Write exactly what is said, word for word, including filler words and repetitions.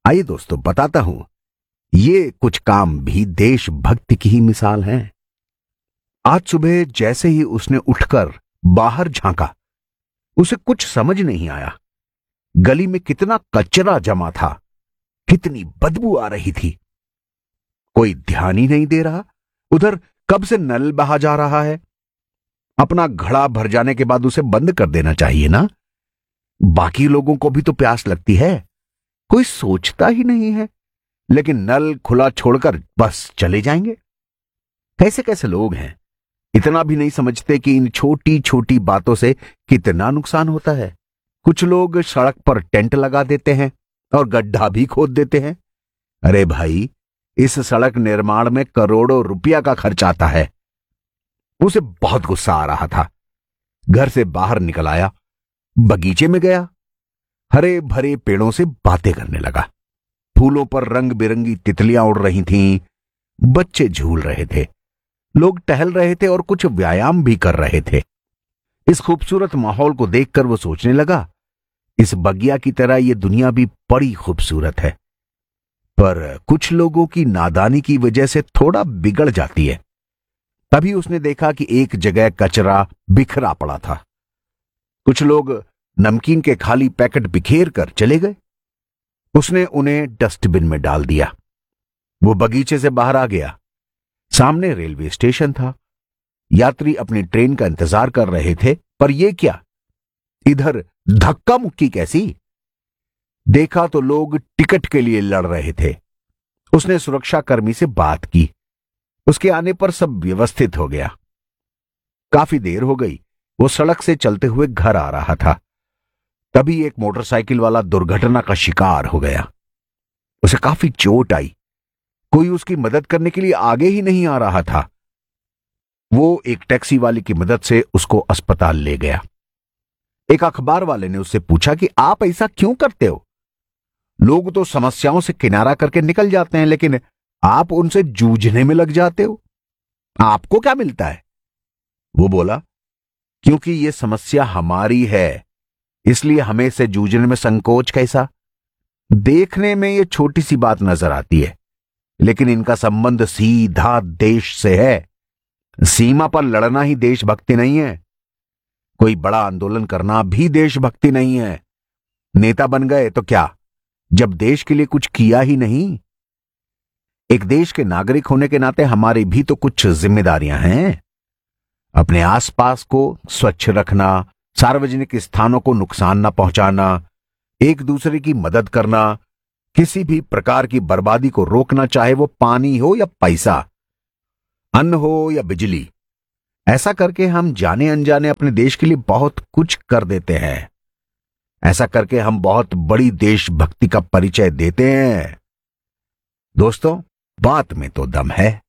आइए दोस्तों बताता हूं, ये कुछ काम भी देशभक्ति की ही मिसाल हैं। आज सुबह जैसे ही उसने उठकर बाहर झांका, उसे कुछ समझ नहीं आया। गली में कितना कचरा जमा था, कितनी बदबू आ रही थी। कोई ध्यान ही नहीं दे रहा। उधर कब से नल बहा जा रहा है। अपना घड़ा भर जाने के बाद उसे बंद कर देना चाहिए ना। बाकी लोगों को भी तो प्यास लगती है, कोई सोचता ही नहीं है। लेकिन नल खुला छोड़कर बस चले जाएंगे। कैसे कैसे लोग हैं, इतना भी नहीं समझते कि इन छोटी छोटी बातों से कितना नुकसान होता है। कुछ लोग सड़क पर टेंट लगा देते हैं और गड्ढा भी खोद देते हैं। अरे भाई, इस सड़क निर्माण में करोड़ों रुपया का खर्च आता है। उसे बहुत गुस्सा आ रहा था। घर से बाहर निकल आया, बगीचे में गया, हरे भरे पेड़ों से बातें करने लगा। फूलों पर रंग बिरंगी तितलियां उड़ रही थीं, बच्चे झूल रहे थे, लोग टहल रहे थे और कुछ व्यायाम भी कर रहे थे। इस खूबसूरत माहौल को देखकर वो सोचने लगा, इस बगिया की तरह ये दुनिया भी बड़ी खूबसूरत है, पर कुछ लोगों की नादानी की वजह से थोड़ा बिगड़ जाती है। तभी उसने देखा कि एक जगह कचरा बिखरा पड़ा था। कुछ लोग नमकीन के खाली पैकेट बिखेर कर चले गए। उसने उन्हें डस्टबिन में डाल दिया। वो बगीचे से बाहर आ गया। सामने रेलवे स्टेशन था। यात्री अपनी ट्रेन का इंतजार कर रहे थे, पर यह क्या, इधर धक्का मुक्की कैसी। देखा तो लोग टिकट के लिए लड़ रहे थे। उसने सुरक्षा कर्मी से बात की। उसके आने पर सब व्यवस्थित हो गया। काफी देर हो गई। वो सड़क से चलते हुए घर आ रहा था। तभी एक मोटरसाइकिल वाला दुर्घटना का शिकार हो गया। उसे काफी चोट आई। कोई उसकी मदद करने के लिए आगे ही नहीं आ रहा था। वो एक टैक्सी वाले की मदद से उसको अस्पताल ले गया। एक अखबार वाले ने उससे पूछा कि आप ऐसा क्यों करते हो? लोग तो समस्याओं से किनारा करके निकल जाते हैं, लेकिन आप उनसे जूझने में लग जाते हो, आपको क्या मिलता है? वो बोला, क्योंकि ये समस्या हमारी है, इसलिए हमें इससे जूझने में संकोच कैसा। देखने में ये छोटी सी बात नजर आती है, लेकिन इनका संबंध सीधा देश से है। सीमा पर लड़ना ही देशभक्ति नहीं है। कोई बड़ा आंदोलन करना भी देशभक्ति नहीं है। नेता बन गए तो क्या, जब देश के लिए कुछ किया ही नहीं। एक देश के नागरिक होने के नाते हमारी भी तो कुछ जिम्मेदारियां हैं। अपने आसपास को स्वच्छ रखना, सार्वजनिक स्थानों को नुकसान न पहुंचाना, एक दूसरे की मदद करना, किसी भी प्रकार की बर्बादी को रोकना, चाहे वो पानी हो या पैसा, अन्न हो या बिजली। ऐसा करके हम जाने अनजाने अपने देश के लिए बहुत कुछ कर देते हैं। ऐसा करके हम बहुत बड़ी देशभक्ति का परिचय देते हैं। दोस्तों, बात में तो दम है।